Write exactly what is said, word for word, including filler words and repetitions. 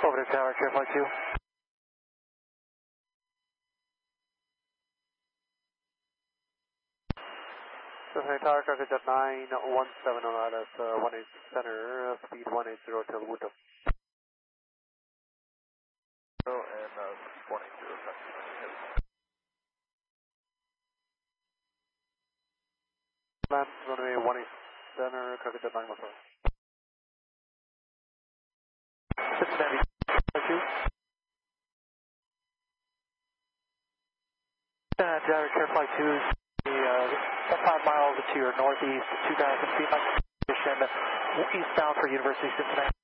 Over to tower, Care Flight two. Cincinnati Tower, traffic at nine one seven on R S uh, one eight center, speed one eight zero till Wuto. Oh, and uh, one eight zero, Land runway one eight center, traffic at nine one seven. Cincinnati two. Cincinnati Tower, Care Flight two. The uh, five miles to your northeast, two thousand feet, position eastbound for University of Cincinnati.